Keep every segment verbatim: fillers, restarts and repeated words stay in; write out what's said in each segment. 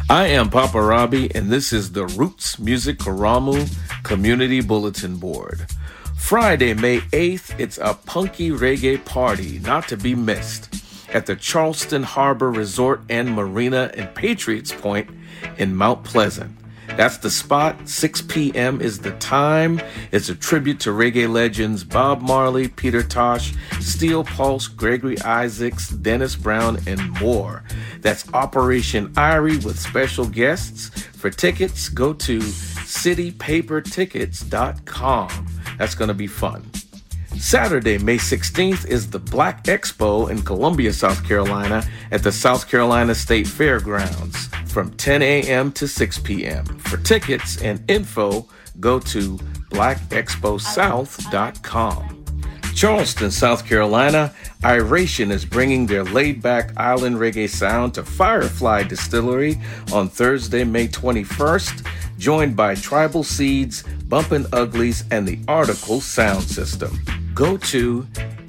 I am Papa Robbie, and this is the Roots Music Karamu Community Bulletin Board. Friday, May eighth, it's a punky reggae party not to be missed at the Charleston Harbor Resort and Marina in Patriots Point in Mount Pleasant. That's the spot. six p.m. is the time. It's a tribute to reggae legends Bob Marley, Peter Tosh, Steel Pulse, Gregory Isaacs, Dennis Brown, and more. That's Operation Irie with special guests. For tickets, go to city paper tickets dot com. That's going to be fun. Saturday, May sixteenth, is the Black Expo in Columbia, South Carolina at the South Carolina State Fairgrounds from ten a.m. to six p.m. For tickets and info, go to black expo south dot com. Charleston, South Carolina, Iration is bringing their laid-back island reggae sound to Firefly Distillery on Thursday, May twenty-first, joined by Tribal Seeds, Bumpin' Uglies, and the Article Sound System. Go to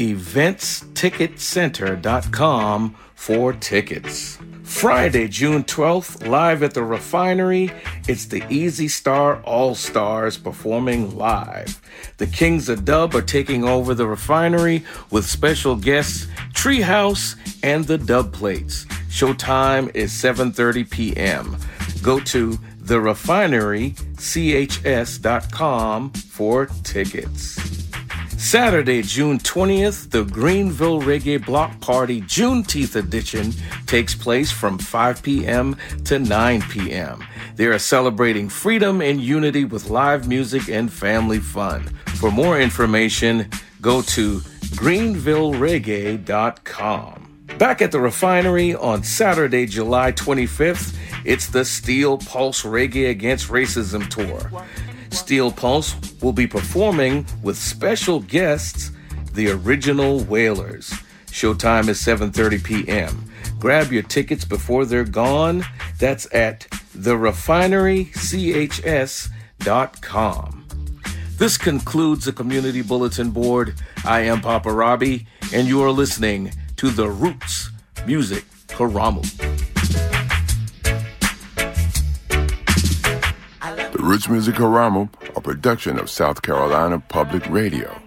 events ticket center dot com for tickets. Friday, June twelfth, live at the Refinery, it's the Easy Star All-Stars performing live. The Kings of Dub are taking over the Refinery with special guests Treehouse and the Dub Plates. Showtime is seven thirty p.m. Go to the refinery c h s dot com for tickets. Saturday, June twentieth, the Greenville Reggae Block Party Juneteenth edition takes place from five p.m. to nine p.m. They are celebrating freedom and unity with live music and family fun. For more information, go to greenville reggae dot com. Back at the Refinery on Saturday, July twenty-fifth, it's the Steel Pulse Reggae Against Racism Tour. Steel Pulse will be performing with special guests, the Original Wailers. Showtime is seven thirty p.m. Grab your tickets before they're gone. That's at the refinery c h s dot com. This concludes the Community Bulletin Board. I am Papa Robbie, and you are listening to the Roots Music Karamu. The Roots Music Karamu, a production of South Carolina Public Radio.